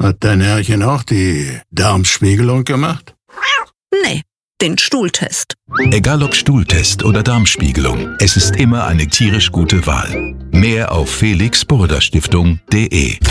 Hat dein Herrchen auch die Darmspiegelung gemacht? Nee, den Stuhltest. Egal ob Stuhltest oder Darmspiegelung, es ist immer eine tierisch gute Wahl. Mehr auf felixburda-stiftung.de